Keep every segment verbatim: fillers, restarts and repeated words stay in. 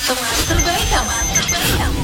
Teman terbaik kamu. Terbaik kamu.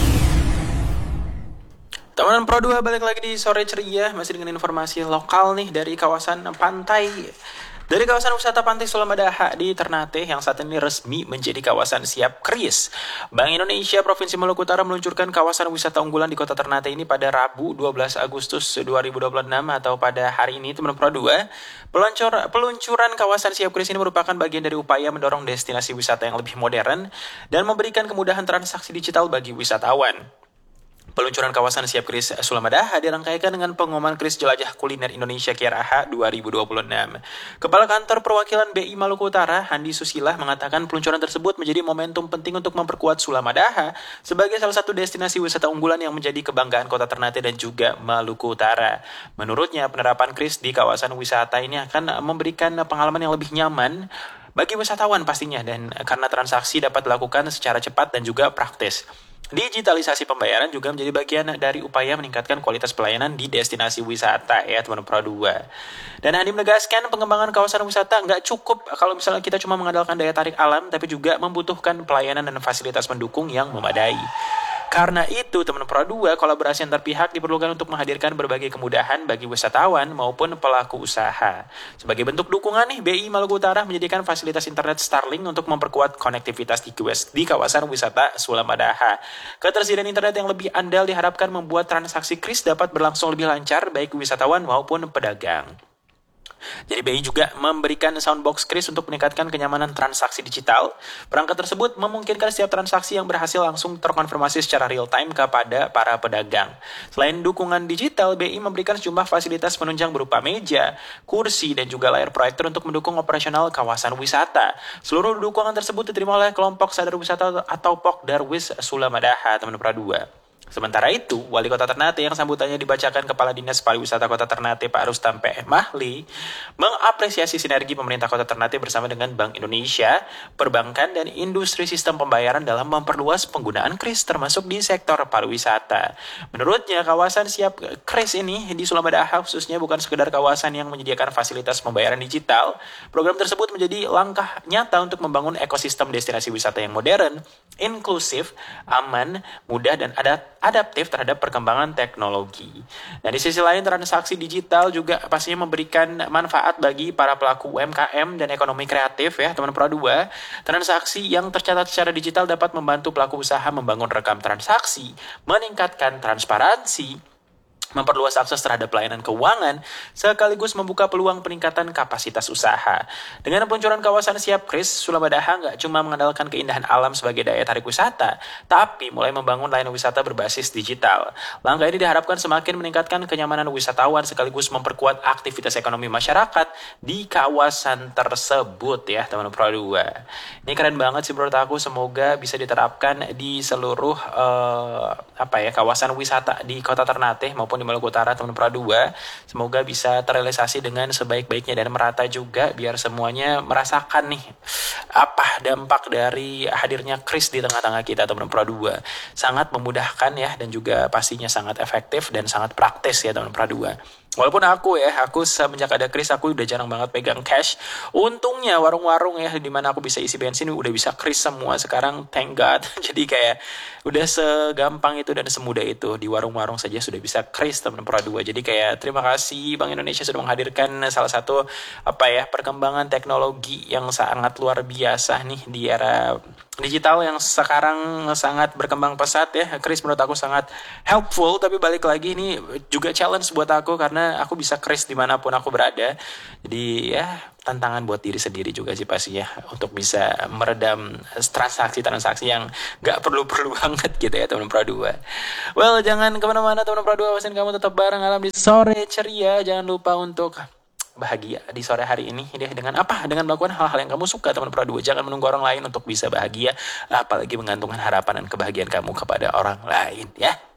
Teman Pro dua balik lagi di sore ceria, masih dengan informasi lokal nih dari kawasan pantai. Dari kawasan wisata Pantai Sulamadaha di Ternate yang saat ini resmi menjadi kawasan siap kris. Bank Indonesia Provinsi Maluku Utara meluncurkan kawasan wisata unggulan di kota Ternate ini pada Rabu dua belas Agustus dua ribu dua puluh enam atau pada hari ini teman Pro dua. Peluncur, peluncuran kawasan siap kris ini merupakan bagian dari upaya mendorong destinasi wisata yang lebih modern dan memberikan kemudahan transaksi digital bagi wisatawan. Peluncuran kawasan siap kris Sulamadaha dirangkaikan dengan pengumuman kris jelajah kuliner Indonesia K R A H dua ribu dua puluh enam. Kepala Kantor Perwakilan B I Maluku Utara, Handi Susilah, mengatakan peluncuran tersebut menjadi momentum penting untuk memperkuat Sulamadaha sebagai salah satu destinasi wisata unggulan yang menjadi kebanggaan kota Ternate dan juga Maluku Utara. Menurutnya, penerapan kris di kawasan wisata ini akan memberikan pengalaman yang lebih nyaman bagi wisatawan pastinya, dan karena transaksi dapat dilakukan secara cepat dan juga praktis. Digitalisasi pembayaran juga menjadi bagian dari upaya meningkatkan kualitas pelayanan di destinasi wisata ya teman Pro dua. Dan Hadi menegaskan pengembangan kawasan wisata nggak cukup kalau misalnya kita cuma mengandalkan daya tarik alam, tapi juga membutuhkan pelayanan dan fasilitas pendukung yang memadai. Karena itu, teman Pro dua, kolaborasi antar pihak diperlukan untuk menghadirkan berbagai kemudahan bagi wisatawan maupun pelaku usaha. Sebagai bentuk dukungan nih, B I Maluku Utara menyediakan fasilitas internet Starlink untuk memperkuat konektivitas di di kawasan wisata Sulamadaha. Ketersediaan internet yang lebih andal diharapkan membuat transaksi kris dapat berlangsung lebih lancar baik wisatawan maupun pedagang. Jadi B I juga memberikan soundbox kris untuk meningkatkan kenyamanan transaksi digital. Perangkat tersebut memungkinkan setiap transaksi yang berhasil langsung terkonfirmasi secara real time kepada para pedagang. Selain dukungan digital, B I memberikan sejumlah fasilitas penunjang berupa meja, kursi, dan juga layar proyektor untuk mendukung operasional kawasan wisata. Seluruh dukungan tersebut diterima oleh kelompok sadar wisata atau Pokdarwis Sulamadaha, teman Pro dua. Sementara itu, Wali Kota Ternate yang sambutannya dibacakan Kepala Dinas Pariwisata Kota Ternate Pak Rustam P. Mahli mengapresiasi sinergi pemerintah Kota Ternate bersama dengan Bank Indonesia, perbankan, dan industri sistem pembayaran dalam memperluas penggunaan kris termasuk di sektor pariwisata. Menurutnya, kawasan siap kris ini di Sulamadaha khususnya bukan sekedar kawasan yang menyediakan fasilitas pembayaran digital. Program tersebut menjadi langkah nyata untuk membangun ekosistem destinasi wisata yang modern, inklusif, aman, mudah, dan adat adaptif terhadap perkembangan teknologi. Nah, di sisi lain, transaksi digital juga pastinya memberikan manfaat bagi para pelaku U M K M dan ekonomi kreatif ya, teman Pro dua. Transaksi yang tercatat secara digital dapat membantu pelaku usaha membangun rekam transaksi, meningkatkan transparansi, memperluas akses terhadap pelayanan keuangan, sekaligus membuka peluang peningkatan kapasitas usaha. Dengan peluncuran kawasan siap kris, Sulamadaha nggak cuma mengandalkan keindahan alam sebagai daya tarik wisata, tapi mulai membangun layanan wisata berbasis digital. Langkah ini diharapkan semakin meningkatkan kenyamanan wisatawan, sekaligus memperkuat aktivitas ekonomi masyarakat di kawasan tersebut ya, teman Pro dua. Ini keren banget sih menurut aku, semoga bisa diterapkan di seluruh uh, apa ya kawasan wisata di Kota Ternate maupun di Maluku Utara, teman Pro dua. Semoga bisa terrealisasi dengan sebaik-baiknya dan merata juga, biar semuanya merasakan nih apa dampak dari hadirnya kris di tengah-tengah kita, teman Pro dua. Sangat memudahkan ya, dan juga pastinya sangat efektif dan sangat praktis ya, teman Pro dua. Walaupun aku ya, aku semenjak ada kris aku udah jarang banget pegang cash. Untungnya warung-warung ya di mana aku bisa isi bensin udah bisa kris semua sekarang, thank God. Jadi kayak udah segampang itu dan semudah itu, di warung-warung saja sudah bisa kris, teman Pro dua. Jadi kayak terima kasih Bank Indonesia sudah menghadirkan salah satu apa ya perkembangan teknologi yang sangat luar biasa nih di era digital yang sekarang sangat berkembang pesat ya. Kris menurut aku sangat helpful, tapi balik lagi ini juga challenge buat aku karena aku bisa kris dimanapun aku berada. Jadi ya tantangan buat diri sendiri juga sih pastinya untuk bisa meredam transaksi-transaksi yang gak perlu-perlu banget gitu ya, teman Pro dua. Well, jangan kemana-mana teman Pro dua, pastikan kamu tetap bareng alam di sore ceria. Jangan lupa untuk bahagia di sore hari ini deh, dengan apa? Dengan melakukan hal-hal yang kamu suka, teman Pro dua. Jangan menunggu orang lain untuk bisa bahagia, apalagi menggantungkan harapan dan kebahagiaan kamu kepada orang lain ya.